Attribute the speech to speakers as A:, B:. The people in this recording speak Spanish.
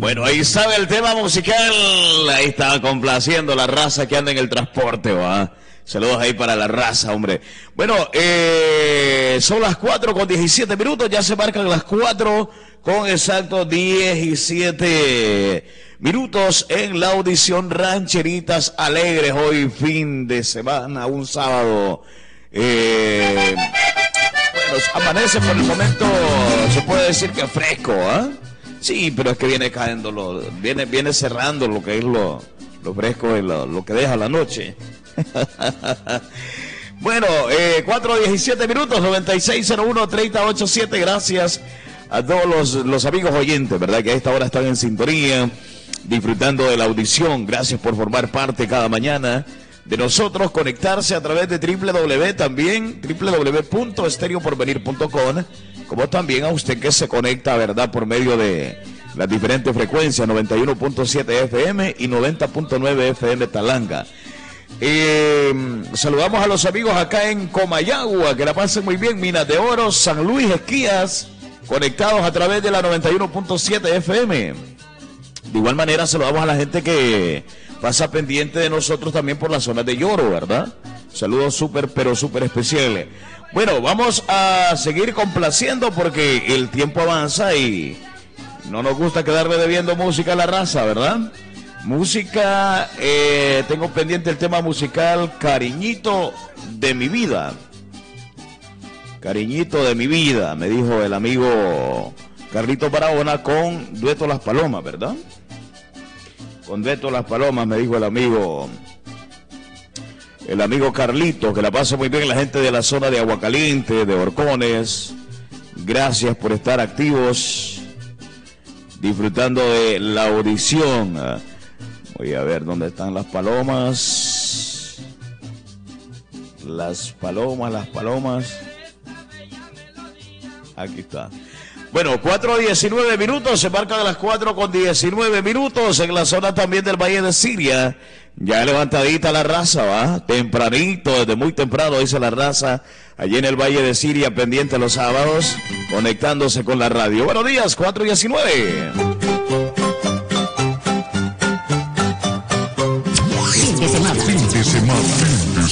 A: Bueno, ahí sabe el tema musical. Ahí está complaciendo la raza que anda en el transporte, ¿va? Saludos ahí para la raza, hombre. Bueno, son las 4:17, ya se marcan las 4 con exacto 17 minutos en la audición Rancheritas Alegres, hoy fin de semana, un sábado. Bueno, amanece por el momento, se puede decir que fresco, ¿ah? Sí, pero es que viene cayendo, viene cerrando lo que es lo fresco y lo que deja la noche. Bueno, 4:17, 9601-3087. Gracias a todos los amigos oyentes, ¿verdad? Que a esta hora están en sintonía, disfrutando de la audición. Gracias por formar parte cada mañana de nosotros, conectarse a través de www.estereoporvenir.com, como también a usted que se conecta, ¿verdad? Por medio de las diferentes frecuencias, 91.7 FM y 90.9 FM Talanga. Saludamos a los amigos acá en Comayagua, que la pasen muy bien. Minas de Oro, San Luis, Esquías, conectados a través de la 91.7 FM. De igual manera saludamos a la gente que pasa pendiente de nosotros también por las zonas de Lloro, ¿verdad? Saludos súper, pero súper especiales. Bueno, vamos a seguir complaciendo porque el tiempo avanza y no nos gusta quedarle debiendo música a la raza, ¿verdad? Música, tengo pendiente el tema musical Cariñito de mi vida. Cariñito de mi vida, me dijo el amigo Carlito Barahona con Dueto Las Palomas, ¿verdad? Con Dueto Las Palomas, me dijo el amigo Carlito, que la pasa muy bien la gente de la zona de Aguacaliente, de Horcones. Gracias por estar activos, disfrutando de la audición. Voy a ver dónde están las palomas. Las palomas. Aquí está. Bueno, 4:19, se marcan las 4:19 en la zona también del Valle de Siria. Ya levantadita la raza, ¿va? Tempranito, desde muy temprano, dice la raza, allí en el Valle de Siria, pendiente los sábados, conectándose con la radio. Buenos días, 4:19.